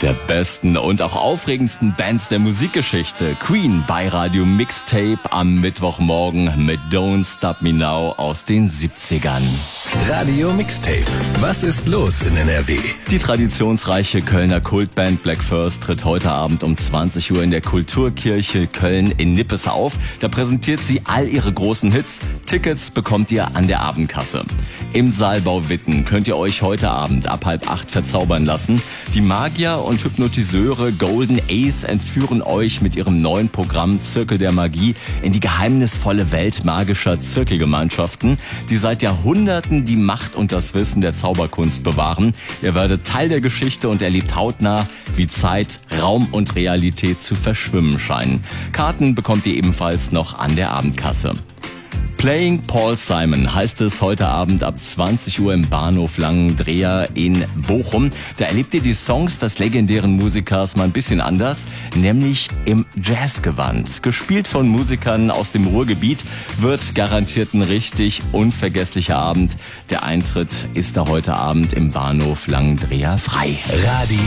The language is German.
der besten und auch aufregendsten Bands der Musikgeschichte. Queen bei Radio Mixtape am Mittwochmorgen mit Don't Stop Me Now aus den 70ern. Radio Mixtape. Was ist los in NRW? Die traditionsreiche Kölner Kultband Black First tritt heute Abend um 20 Uhr in der Kulturkirche Köln in Nippes auf. Da präsentiert sie all ihre großen Hits. Tickets bekommt ihr an der Abendkasse. Im Saalbau Witten könnt ihr euch heute Abend ab 7:30 verzaubern lassen. Die Magier und Hypnotiseure Golden Ace entführen euch mit ihrem neuen Programm Zirkel der Magie in die geheimnisvolle Welt magischer Zirkelgemeinschaften, die seit Jahrhunderten die Macht und das Wissen der Zauberkunst bewahren. Ihr werdet Teil der Geschichte und erlebt hautnah, wie Zeit, Raum und Realität zu verschwimmen scheinen. Karten bekommt ihr ebenfalls noch an der Abendkasse. Playing Paul Simon heißt es heute Abend ab 20 Uhr im Bahnhof Langendreher in Bochum. Da erlebt ihr die Songs des legendären Musikers mal ein bisschen anders, nämlich im Jazzgewand. Gespielt von Musikern aus dem Ruhrgebiet, wird garantiert ein richtig unvergesslicher Abend. Der Eintritt ist da heute Abend im Bahnhof Langendreher frei.